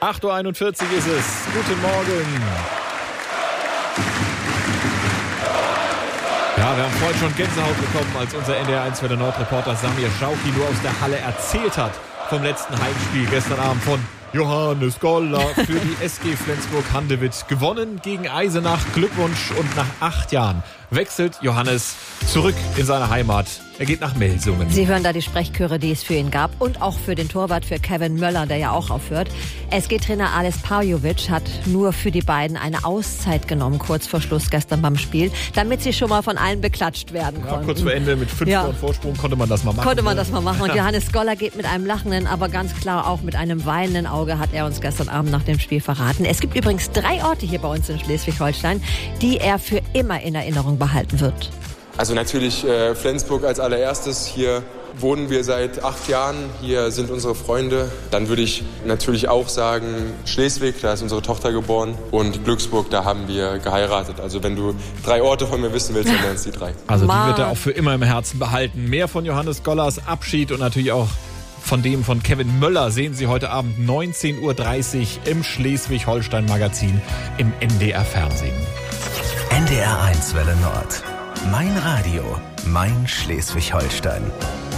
8.41 Uhr ist es. Guten Morgen. Ja, wir haben vorhin schon Gänsehaut bekommen, als unser NDR1 Welle Nord-Reporter Samir Schauki nur aus der Halle erzählt hat vom letzten Heimspiel gestern Abend von Johannes Goller für die SG Flensburg-Handewitt. Gewonnen gegen Eisenach. Glückwunsch. Und nach 8 Jahren wechselt Johannes zurück in seine Heimat. Er geht nach Melsungen. Sie hören da die Sprechchöre, die es für ihn gab und auch für den Torwart, für Kevin Möller, der ja auch aufhört. SG-Trainer Ales Pajovic hat nur für die beiden eine Auszeit genommen, kurz vor Schluss gestern beim Spiel, damit sie schon mal von allen beklatscht werden konnten. Kurz vor Ende mit 5 Toren Vorsprung konnte man das mal machen. Und Johannes Goller geht mit einem lachenden, aber ganz klar auch mit einem weinenden Auge, hat er uns gestern Abend nach dem Spiel verraten. Es gibt übrigens 3 Orte hier bei uns in Schleswig-Holstein, die er für immer in Erinnerung behalten wird. Also natürlich Flensburg als allererstes. Hier wohnen wir seit 8 Jahren. Hier sind unsere Freunde. Dann würde ich natürlich auch sagen Schleswig, da ist unsere Tochter geboren. Und Glücksburg, da haben wir geheiratet. Also wenn du 3 Orte von mir wissen willst, dann wären es die 3. Also die wird er auch für immer im Herzen behalten. Mehr von Johannes Gollers Abschied und natürlich auch von dem von Kevin Möller sehen Sie heute Abend 19.30 Uhr im Schleswig-Holstein-Magazin im NDR-Fernsehen. NDR1 Welle Nord. Mein Radio, mein Schleswig-Holstein.